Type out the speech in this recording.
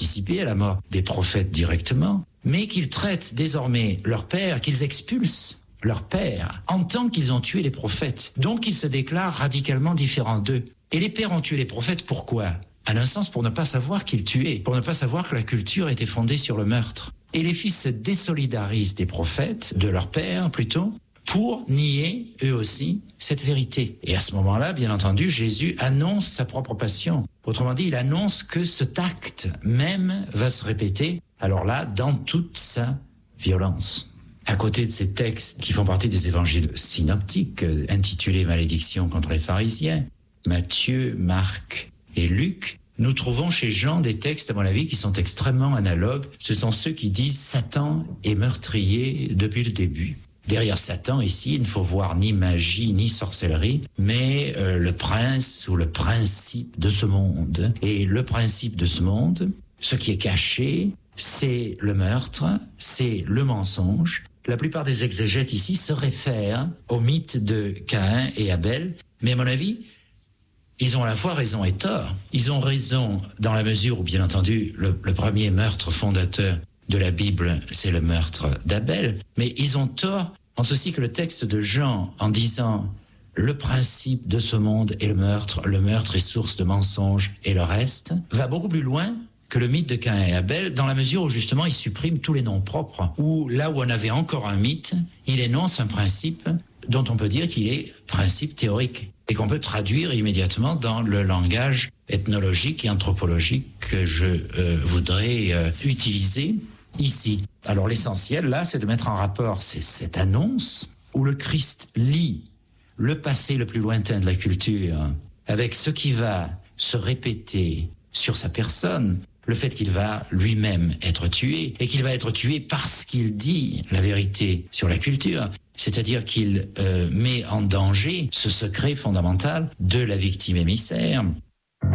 participé à la mort des prophètes directement, mais qu'ils traitent désormais leur père, qu'ils expulsent leur père en tant qu'ils ont tué les prophètes. Donc ils se déclarent radicalement différents d'eux. Et les pères ont tué les prophètes, pourquoi ? À un sens, pour ne pas savoir qu'ils tuaient, pour ne pas savoir que la culture était fondée sur le meurtre. Et les fils se désolidarisent des prophètes, de leur père plutôt, pour nier, eux aussi, cette vérité. Et à ce moment-là, bien entendu, Jésus annonce sa propre passion. Autrement dit, il annonce que cet acte même va se répéter, alors là, dans toute sa violence. À côté de ces textes qui font partie des évangiles synoptiques, intitulés « Malédiction contre les pharisiens », Matthieu, Marc et Luc, nous trouvons chez Jean des textes, à mon avis, qui sont extrêmement analogues. Ce sont ceux qui disent « Satan est meurtrier depuis le début ». Derrière Satan, ici, il ne faut voir ni magie, ni sorcellerie, mais le prince ou le principe de ce monde. Et le principe de ce monde, ce qui est caché, c'est le meurtre, c'est le mensonge. La plupart des exégètes ici se réfèrent au mythe de Caïn et Abel, mais à mon avis, ils ont à la fois raison et tort. Ils ont raison dans la mesure où, bien entendu, le premier meurtre fondateur de la Bible, c'est le meurtre d'Abel. Mais ils ont tort en ceci que le texte de Jean, en disant « le principe de ce monde est le meurtre est source de mensonges et le reste », va beaucoup plus loin que le mythe de Caïn et Abel, dans la mesure où justement il supprime tous les noms propres, où là où on avait encore un mythe, il énonce un principe dont on peut dire qu'il est principe théorique et qu'on peut traduire immédiatement dans le langage ethnologique et anthropologique que je voudrais utiliser ici. Alors l'essentiel là, c'est de mettre en rapport cette annonce où le Christ lie le passé le plus lointain de la culture avec ce qui va se répéter sur sa personne, le fait qu'il va lui-même être tué, et qu'il va être tué parce qu'il dit la vérité sur la culture, c'est-à-dire qu'il met en danger ce secret fondamental de la victime émissaire,